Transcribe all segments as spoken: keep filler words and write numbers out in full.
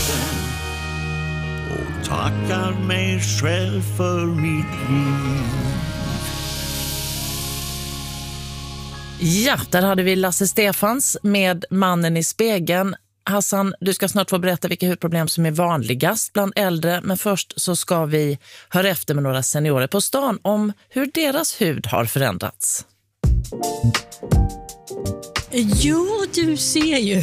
och tackar mig själv för mitt liv. Ja, där hade vi Lasse Stefans med Mannen i spegeln. Hassan, du ska snart få berätta vilka hudproblem som är vanligast bland äldre, men först så ska vi höra efter med några seniorer på stan om hur deras hud har förändrats. Jo, du ser ju.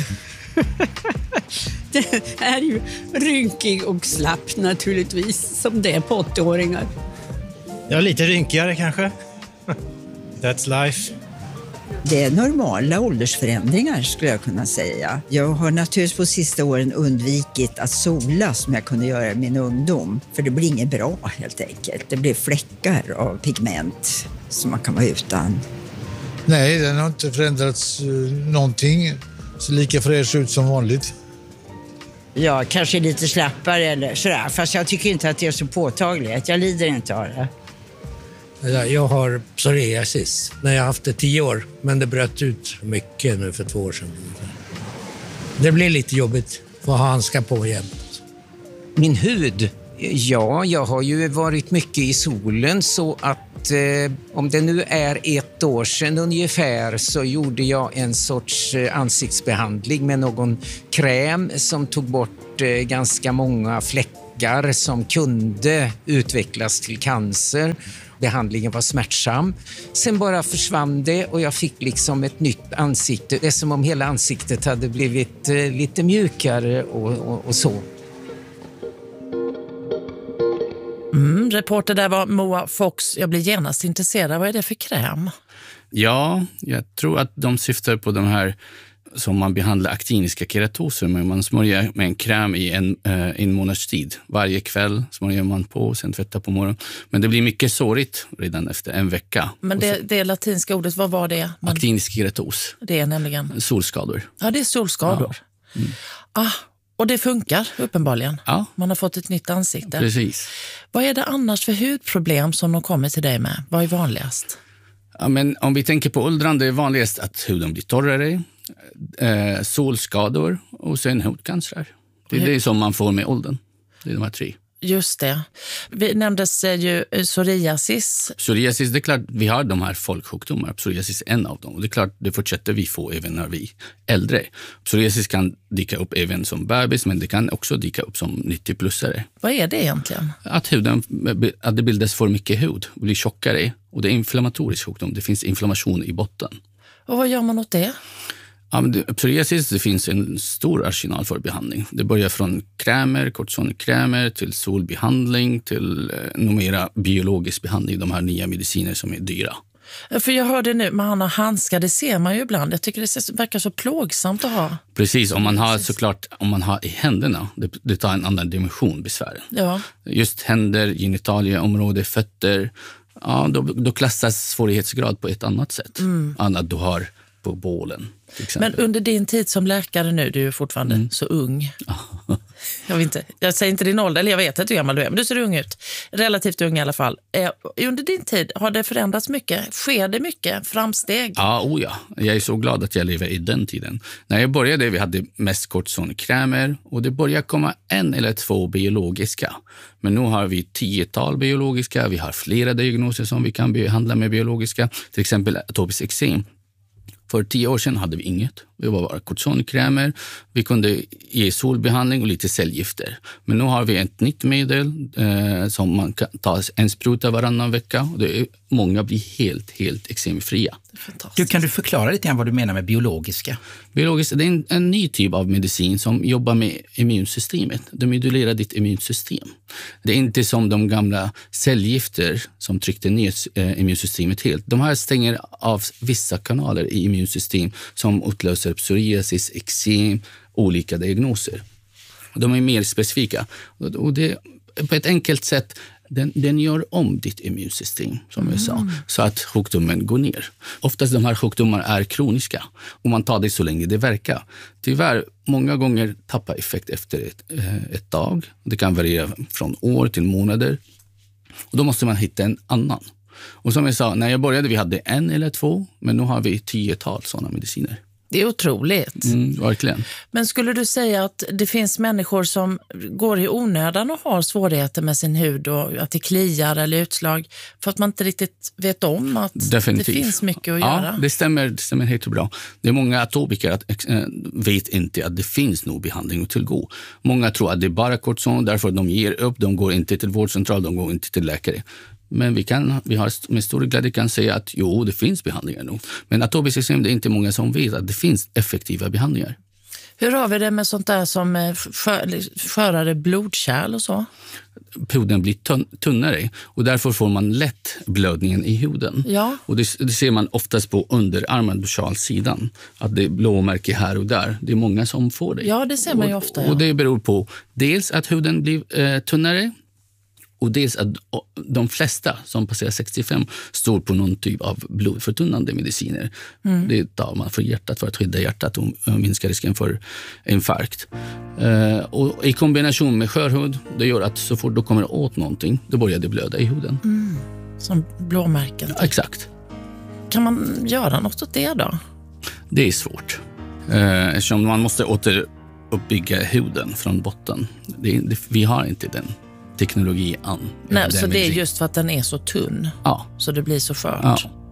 Det är ju rynkig och slapp naturligtvis, som det är på åttioåringar. Ja, lite rynkigare kanske. That's life. Det är normala åldersförändringar skulle jag kunna säga. Jag har naturligtvis på sista åren undvikit att sola som jag kunde göra i min ungdom. För det blir inget bra helt enkelt. Det blir fläckar av pigment som man kan vara utan. Nej, den har inte förändrats någonting. Så lika fräsch ut som vanligt. Ja, kanske lite slappare eller sådär. Fast jag tycker inte att det är så påtagligt. Jag lider inte av det. Jag har psoriasis. Nej, jag har haft det tio år. Men det bröt ut mycket nu för två år sedan. Det blir lite jobbigt att ha handskar på jämt. Min hud? Ja, jag har ju varit mycket i solen så att eh, om det nu är ett år sedan ungefär så gjorde jag en sorts eh, ansiktsbehandling med någon kräm som tog bort eh, ganska många fläckar som kunde utvecklas till cancer. Behandlingen var smärtsam. Sen bara försvann det och jag fick liksom ett nytt ansikte. Det är som om hela ansiktet hade blivit eh, lite mjukare och, och, och så. Mm, reporter där var Moa Fox. Jag blir genast intresserad. Vad är det för kräm? Ja, jag tror att de syftar på de här som man behandlar aktiniska keratoser med. Man smörjer med en kräm i en, eh, en månads tid. Varje kväll smörjer man på och sen tvättar på morgonen. Men det blir mycket sårigt redan efter en vecka. Men det, det latinska ordet, vad var det? Man... Aktinisk keratos. Det är nämligen? Solskador. Ja, det är solskador. Ja. Mm. Ah, och det funkar uppenbarligen. Ja. Man har fått ett nytt ansikte. Precis. Vad är det annars för hudproblem som de kommer till dig med? Vad är vanligast? Ja, men om vi tänker på åldrande är vanligast att huden blir torrare, eh, solskador och sen hudcancer. Det är Hur? det som man får med åldern. Det är de här tre. Just det. Vi nämndes ju psoriasis. Psoriasis, det är klart vi har de här folksjukdomar. Psoriasis är en av dem. Och det är klart det fortsätter vi få även när vi är äldre. Psoriasis kan dyka upp även som bebis, men det kan också dyka upp som nittio-plussare. Vad är det egentligen? Att, huden, att det bildas för mycket hud och blir tjockare. Och det är inflammatorisk sjukdom. Det finns inflammation i botten. Och vad gör man åt det? Ja, men det, psoriasis, det finns en stor arsenal för behandling. Det börjar från krämer, kortisonkrämer till solbehandling till eh, numera biologisk behandling. De här nya mediciner som är dyra. För jag hörde nu, man har handskar, det ser man ju ibland. Jag tycker det verkar så plågsamt att ha. Precis, om man har såklart, om man har i händerna, det, det tar en annan dimension besvär. Ja. Just händer, genitalieområde, fötter, ja, då, då klassas svårighetsgrad på ett annat sätt. Mm. Annat du har på bålen. Men under din tid som läkare nu, du är fortfarande mm. så ung. jag, vet inte, jag säger inte din ålder, eller jag vet inte hur gammal du är, men du ser ung ut. Relativt ung i alla fall. Eh, under din tid, har det förändrats mycket? Sker det mycket framsteg? Ja, oh ja. Jag är så glad att jag lever i den tiden. När jag började, vi hade mest kortisonkrämer och det började komma en eller två biologiska. Men nu har vi tiotal biologiska, vi har flera diagnoser som vi kan behandla med biologiska. Till exempel atopisk eksem. För tio år sedan hade vi inget. Det var bara kortisonkrämer. Vi kunde ge solbehandling och lite cellgifter. Men nu har vi ett nytt medel eh, som man kan ta en spruta varannan vecka. Och det är, många blir helt, helt eksemfria. Du, kan du förklara lite grann vad du menar med biologiska? Biologiska, det är en, en ny typ av medicin som jobbar med immunsystemet. De modulerar ditt immunsystem. Det är inte som de gamla cellgifter som tryckte ner eh, immunsystemet helt. De här stänger av vissa kanaler i immunsystem som utlöser psoriasis, eksem, olika diagnoser. De är mer specifika. Och det, på ett enkelt sätt, den, den gör om ditt immunsystem, som jag sa, så att sjukdomen går ner. Oftast de här sjukdomarna är kroniska och man tar det så länge det verkar. Tyvärr, många gånger tappar effekt efter ett, ett dag. Det kan variera från år till månader. Och då måste man hitta en annan. Och som jag sa, när jag började vi hade en eller två, men nu har vi tiotal sådana mediciner. Det är otroligt. Mm, verkligen. Men skulle du säga att det finns människor som går i onödan och har svårigheter med sin hud och att det kliar eller utslag för att man inte riktigt vet om att Definitivt. det finns mycket att ja, göra? det stämmer, det stämmer helt bra. Det är många atopiker att äh, vet inte att det finns nog behandling att tillgå. Många tror att det är bara kortison, därför de ger upp, de går inte till vårdcentral, de går inte till läkare. Men vi, kan, vi har med stor glädje kan säga att jo, det finns behandlingar nog. Men atopiskt eksem, det är inte många som vet att det finns effektiva behandlingar. Hur har vi det med sånt där som skörare blodkärl och så? Huden blir tunn, tunnare och därför får man lätt blödningen i huden. Ja. Och det, det ser man oftast på underarmen, dorsalsidan. Att det är blåmärke här och där. Det är många som får det. Ja, det ser man ju och, ofta. Ja. Och det beror på dels att huden blir eh, tunnare. Och dels att de flesta som passerar sextiofem står på någon typ av blodförtunnande mediciner. Mm. Det tar man för hjärtat för att skydda hjärtat och minska risken för infarkt. Uh, och i kombination med skörhud, det gör att så fort du kommer åt någonting, då börjar det blöda i huden. Mm. Som blåmärken. Ja, exakt. Kan man göra något åt det då? Det är svårt. Uh, eftersom man måste återuppbygga huden från botten. Det, det, vi har inte den teknologi an. Nej, så det är just för att den är så tunn. Ja. Så det blir så skört. Ja.